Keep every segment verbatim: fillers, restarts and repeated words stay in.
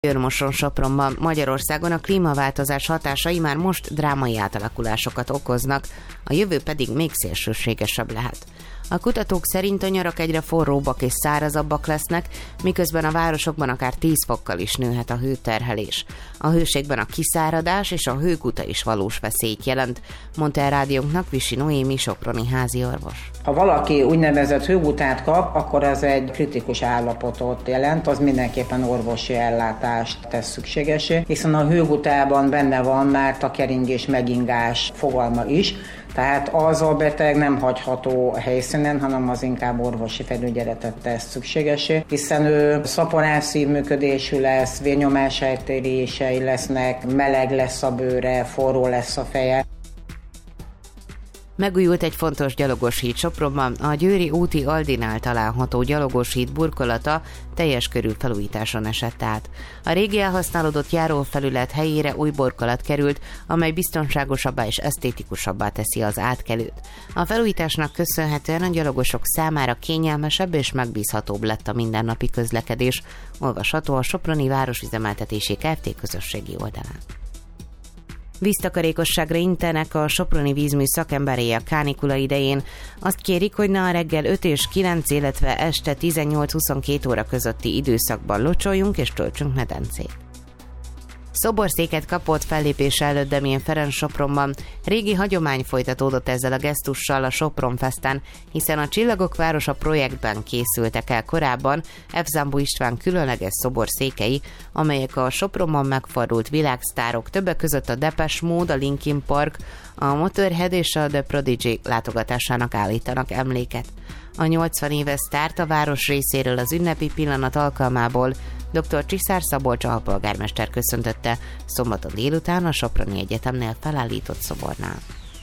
Őrmoson Sopronban, Magyarországon a klímaváltozás hatásai már most drámai átalakulásokat okoznak, a jövő pedig még szélsőségesebb lehet. A kutatók szerint a nyarak egyre forróbbak és szárazabbak lesznek, miközben a városokban akár tíz fokkal is nőhet a hőterhelés. A hőségben a kiszáradás és a hőguta is valós veszélyt jelent, mondta el rádiónknak Visi Noémi soproni háziorvos. Ha valaki úgynevezett hőgutát kap, akkor ez egy kritikus állapotot jelent, az mindenképpen orvosi ellátást tesz szükségesé, hiszen a hőgutában benne van már takeringés, megingás fogalma is, tehát az a beteg nem hagyható a helyszínen, hanem az inkább orvosi felügyeletet tesz szükségesé, hiszen ő szaporás szívműködésű lesz, vérnyomás eltérései lesznek, meleg lesz a bőre, forró lesz a feje. Megújult egy fontos gyalogos híd Sopronban, a Győri úti Aldinál található gyalogos híd burkolata teljes körű felújításon esett át. A régi elhasználódott járófelület helyére új burkolat került, amely biztonságosabbá és esztétikusabbá teszi az átkelőt. A felújításnak köszönhetően a gyalogosok számára kényelmesebb és megbízhatóbb lett a mindennapi közlekedés, olvasható a Soproni Városüzemeltetési Kft. Közösségi oldalán. Víztakarékosságra intenek a soproni vízmű szakemberei a kánikula idején. Azt kérik, hogy ne a reggel öt és kilenc, illetve este tizennyolc-huszonkét óra közötti időszakban locsoljunk és töltsünk medencét. Szoborszéket kapott fellépése előtt Demjén Ferenc Sopronban. Régi hagyomány folytatódott ezzel a gesztussal a Sopron Festen, hiszen a Csillagok Városa projektben készültek el korábban F. Zambó István különleges szoborszékei, amelyek a Sopronban megfordult világsztárok, többek között a Depeche Mode, a Linkin Park, a Motorhead és a The Prodigy látogatásának állítanak emléket. A nyolcvan éves sztárt a város részéről az ünnepi pillanat alkalmából dr. Csiszár Szabolcs alpolgármester köszöntötte szombaton délután a Soproni Egyetemnél felállított szobornál.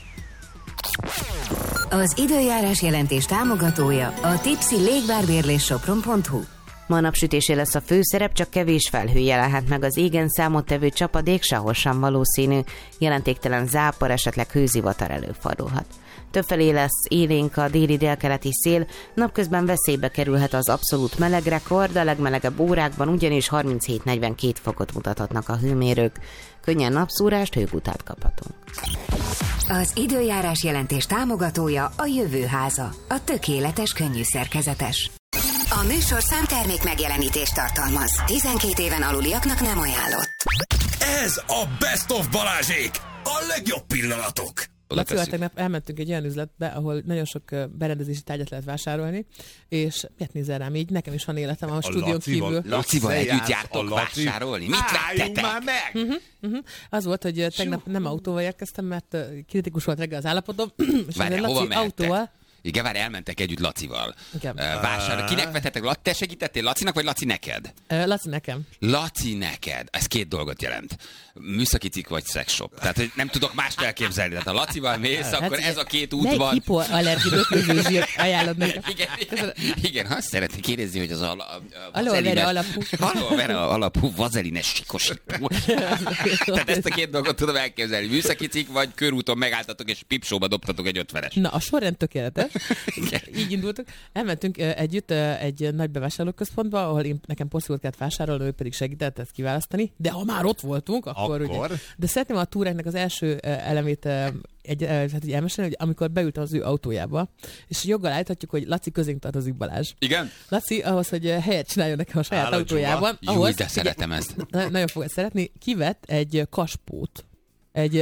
Az időjárás jelentés támogatója a Tipsy Légbárbérlés Sopron pont hu. Ma napsütésé lesz a főszerep, csak kevés felhő jelenhet meg az égen, számottevő csapadék sehol sem valószínű, jelentéktelen zápor, esetleg hőzivatar előfordulhat. Többfelé lesz élénk a déli délkeleti szél, napközben veszélybe kerülhet az abszolút melegrekord, a legmelegebb órákban ugyanis harminchét-negyvenkét fokot mutathatnak a hőmérők. Könnyen napszúrást, hőgutát kaphatunk. Az időjárás jelentés támogatója a Jövőháza, a tökéletes könnyű szerkezetes. A műsorszám termék megjelenítést tartalmaz. tizenkét éven aluliaknak nem ajánlott. Ez a Best of Balázsék! A legjobb pillanatok! Lacival tegnap elmentünk egy olyan üzletbe, ahol nagyon sok berendezési tárgyat lehet vásárolni, és miért nézel rám így? Nekem is van életem a, a stúdión kívül. Lacival együtt jártok vásárolni? Mit vettetek? már meg! Uh-huh, uh-huh. Az volt, hogy tegnap nem autóval érkeztem, mert kritikus volt reggel az állapotom, és Várjál, Laci hova autóval. Igen, várj, elmentek együtt Lacival. Igen. Uh, vásárolni. Kinek vettetek? Laci, te segítettél Lacinak, vagy Laci neked? Uh, Laci nekem. Laci neked. Ez két dolgot jelent. Műszaki cikk vagy szexshop. Tehát, hogy nem tudok mást elképzelni. Tehát ha Lacival mész, hát, akkor ez a két út van. Melyik hipoallergén ötvöző zsírt ajánlod meg? Igen, igen, igen, azt szeretnék kérdezni, hogy az a, a, a aloe vera alapú. Aloe vera alapú vazelines sikosító. Tehát ezt a két dolgot tudom elképzelni. Műszaki cikk vagy körúton megálltatok és pipsóba dobtatok egy ötvenes. Na, a sorrend tökéletes. Így indultunk. Elmentünk együtt egy nagy bevásárlóközpontba, ahol én, nekem porszívót kellett vásárolni, ő pedig segített ezt kiválasztani. De ha már ott voltunk, akkor, akkor? Ugye. De szeretném a túránknak az első elemét egy, hát így elmesélni, hogy amikor beültem az ő autójába, és joggal állíthatjuk, hogy Laci közénk tartozik, Balázs. Igen? Laci ahhoz, hogy helyet csináljon nekem a saját Állod autójában. Jó, ahhoz, de szeretem ezt. Nagyon fogod szeretni. Kivett egy kaspót. Egy,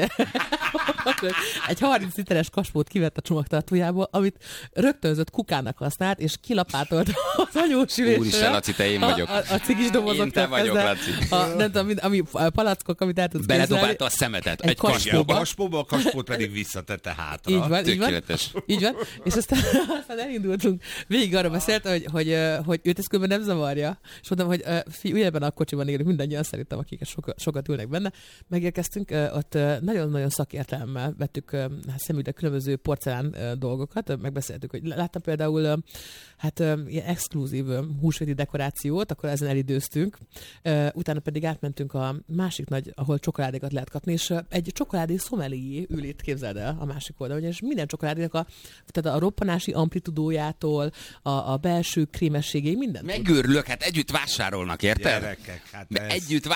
egy harminc literes kaspót kivett a csomagtartójából, amit rögtönzött kukának használt, és kilapátolt az anyósülésről. Úristen, Laci, te én vagyok. A, a, a cigis dobozok. Én te vagyok, Laci. A, nem tudom, ami a palackok, amit el tudsz képzelni. Beledobálta a szemetet egy, egy kaspóba. A kaspóba, a kaspót pedig visszatette hátra. Így van, így van. Tökéletes. Így van. És aztán, aztán elindultunk. Végig arra beszélt, hogy, hogy, hogy őt ez különben nem zavarja. És mondtam, hogy fi, ugyanebben a kocsiban élünk mindannyian, szerintem, akik sokat, sokat ülnek benne. Megérkeztünk, ott nagyon-nagyon szakértelemmel vettük hát szemügyre különböző porcelán dolgokat, megbeszéltük, hogy láttam például hát ilyen exkluzív húsvéti dekorációt, akkor ezen elidőztünk, utána pedig átmentünk a másik nagy, ahol csokoládékat lehet kapni, és egy csokoládé szomelié ül itt, képzeld el, a másik oldalon, és minden csokoládénak a, tehát a roppanási amplitudójától, a, a belső krémességéig, minden. Megőrülök, hát együtt vásárolnak, érted? Gyerekek, hát ez... Együtt